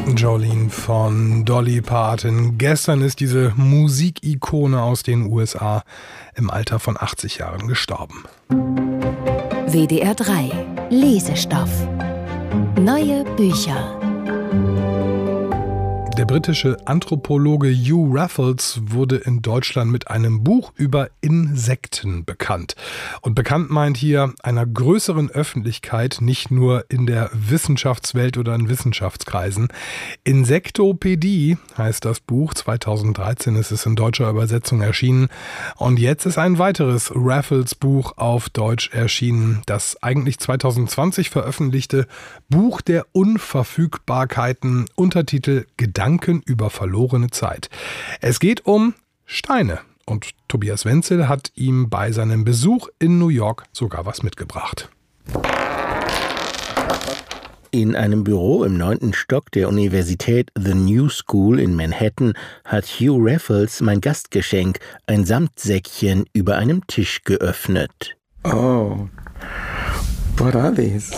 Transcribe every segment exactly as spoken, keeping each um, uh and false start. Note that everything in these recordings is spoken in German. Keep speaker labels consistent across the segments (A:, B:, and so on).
A: Jolene von Dolly Parton. Gestern ist diese Musikikone aus den U S A im Alter von achtzig Jahren gestorben.
B: W D R drei Lesestoff. Neue Bücher.
A: Der britische Anthropologe Hugh Raffles wurde in Deutschland mit einem Buch über Insekten bekannt. Und bekannt meint hier einer größeren Öffentlichkeit, nicht nur in der Wissenschaftswelt oder in Wissenschaftskreisen. Insektopädie heißt das Buch. zweitausenddreizehn ist es in deutscher Übersetzung erschienen. Und jetzt ist ein weiteres Raffles-Buch auf Deutsch erschienen. Das eigentlich zweitausendzwanzig veröffentlichte Buch der Unverfügbarkeiten, Untertitel Gedanken Gedanken über verlorene Zeit. Es geht um Steine und Tobias Wenzel hat ihm bei seinem Besuch in New York sogar was mitgebracht.
C: In einem Büro im neunten Stock der Universität The New School in Manhattan hat Hugh Raffles mein Gastgeschenk, ein Samtsäckchen, über einem Tisch geöffnet.
D: Oh, what are these?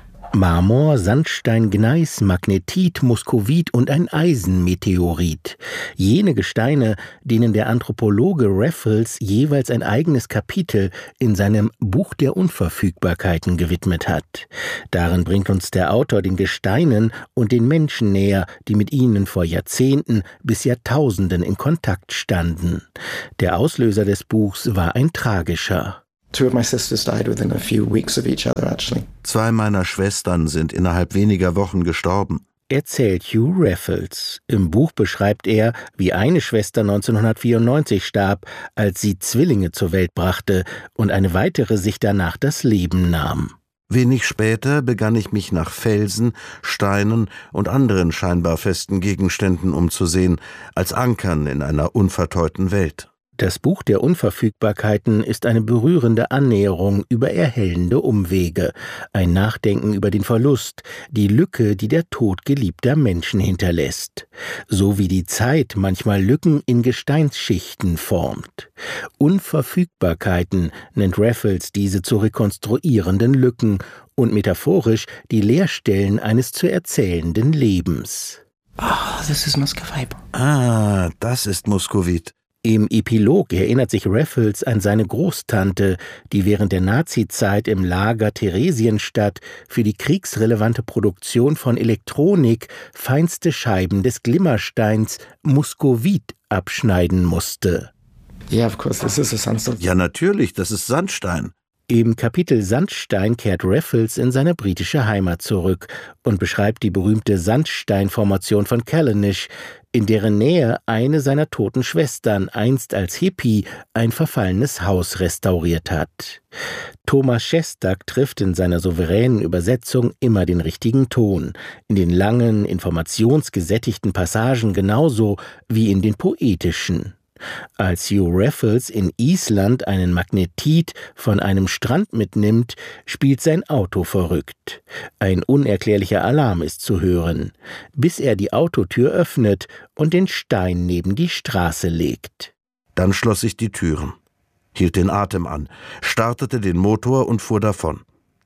C: Marmor, Sandstein, Gneis, Magnetit, Muskovit und ein Eisenmeteorit. Jene Gesteine, denen der Anthropologe Raffles jeweils ein eigenes Kapitel in seinem Buch der Unverfügbarkeiten gewidmet hat. Darin bringt uns der Autor den Gesteinen und den Menschen näher, die mit ihnen vor Jahrzehnten bis Jahrtausenden in Kontakt standen. Der Auslöser des Buchs war ein tragischer.
D: Two of my sisters died within a few weeks of each other, actually.
E: Zwei meiner Schwestern sind innerhalb weniger Wochen gestorben,
C: erzählt Hugh Raffles. Im Buch beschreibt er, wie eine Schwester neunzehnhundertvierundneunzig starb, als sie Zwillinge zur Welt brachte und eine weitere sich danach das Leben nahm.
E: Wenig später begann ich mich nach Felsen, Steinen und anderen scheinbar festen Gegenständen umzusehen, als Ankern in einer unverteuten Welt.
C: Das Buch der Unverfügbarkeiten ist eine berührende Annäherung über erhellende Umwege, ein Nachdenken über den Verlust, die Lücke, die der Tod geliebter Menschen hinterlässt, so wie die Zeit manchmal Lücken in Gesteinsschichten formt. Unverfügbarkeiten nennt Raffles diese zu rekonstruierenden Lücken und metaphorisch die Leerstellen eines zu erzählenden Lebens.
D: Ah, oh, this is Muscovite.
E: Ah, das ist Muskovit.
C: Im Epilog erinnert sich Raffles an seine Großtante, die während der Nazizeit im Lager Theresienstadt für die kriegsrelevante Produktion von Elektronik feinste Scheiben des Glimmersteins Muskovit abschneiden musste.
D: Yeah, of course, this is a sandstone.
E: Ja, natürlich, das ist Sandstein.
C: Im Kapitel Sandstein kehrt Raffles in seine britische Heimat zurück und beschreibt die berühmte Sandsteinformation von Callanish, in deren Nähe eine seiner toten Schwestern einst als Hippie ein verfallenes Haus restauriert hat. Thomas Shestak trifft in seiner souveränen Übersetzung immer den richtigen Ton, in den langen, informationsgesättigten Passagen genauso wie in den poetischen. Als Hugh Raffles in Island einen Magnetit von einem Strand mitnimmt, spielt sein Auto verrückt. Ein unerklärlicher Alarm ist zu hören, bis er die Autotür öffnet und den Stein neben die Straße legt.
E: Dann schloss ich die Türen, hielt den Atem an, startete den Motor und fuhr davon.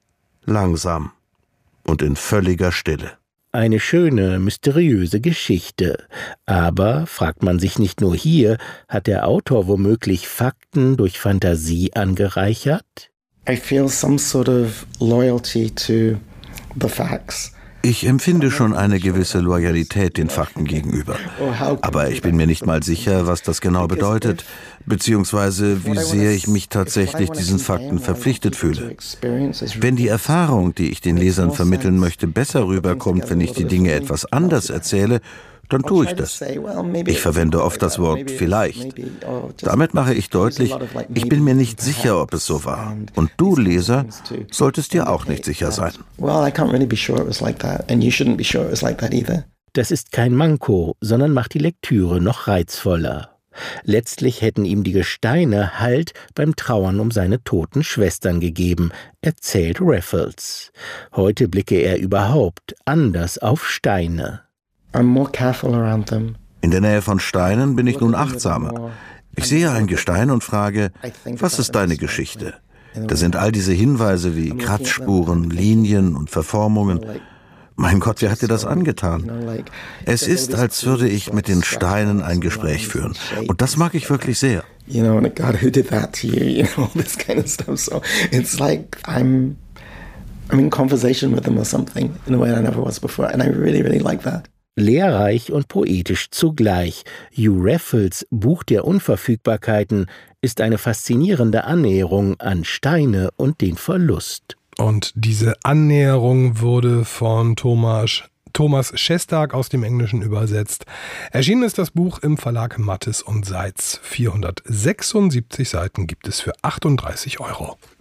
E: Langsam und in völliger Stille.
C: Eine schöne, mysteriöse Geschichte. Aber, fragt man sich nicht nur hier, hat der Autor womöglich Fakten durch Fantasie angereichert?
D: I feel some sort of loyalty to the facts.
E: Ich empfinde schon eine gewisse Loyalität den Fakten gegenüber. Aber ich bin mir nicht mal sicher, was das genau bedeutet, beziehungsweise wie sehr ich mich tatsächlich diesen Fakten verpflichtet fühle. Wenn die Erfahrung, die ich den Lesern vermitteln möchte, besser rüberkommt, wenn ich die Dinge etwas anders erzähle, dann tue ich das. Ich verwende oft das Wort vielleicht. Damit mache ich deutlich, ich bin mir nicht sicher, ob es so war. Und du, Leser, solltest dir auch nicht sicher sein.
C: Das ist kein Manko, sondern macht die Lektüre noch reizvoller. Letztlich hätten ihm die Gesteine Halt beim Trauern um seine toten Schwestern gegeben, erzählt Raffles. Heute blicke er überhaupt anders auf Steine.
D: I'm more careful around them.
E: In der Nähe von Steinen bin ich nun achtsamer. Ich sehe ein Gestein und frage, was ist deine Geschichte? Da sind all diese Hinweise wie Kratzspuren, Linien und Verformungen. Mein Gott, wer hat dir das angetan? Es ist, als würde ich mit den Steinen ein Gespräch führen. Und das mag ich wirklich sehr.
D: You know, and God, who did that to you? You know, all this kind of stuff. So it's like I'm, I'm in conversation with them or something in a way I never was before. And I really, really like that.
C: Lehrreich und poetisch zugleich. Hugh Raffles Buch der Unverfügbarkeiten ist eine faszinierende Annäherung an Steine und den Verlust.
A: Und diese Annäherung wurde von Thomas, Thomas Shestag aus dem Englischen übersetzt. Erschienen ist das Buch im Verlag Mattes und Seitz. vierhundertsechsundsiebzig Seiten gibt es für achtunddreißig Euro.